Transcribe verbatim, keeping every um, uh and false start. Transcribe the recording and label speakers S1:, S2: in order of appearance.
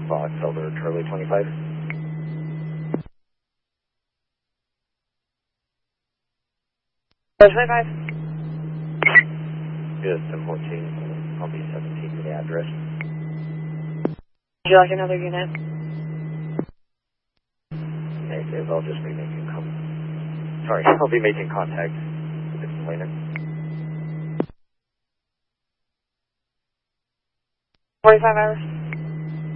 S1: Fox over Charlie twenty-five.
S2: twenty-five.
S1: Yes, ten fourteen. I'll be seventeen to the address.
S2: Would you like another unit?
S1: Negative, I'll just be making com- Sorry, I'll be making contact with the complainant.
S2: forty-five hours.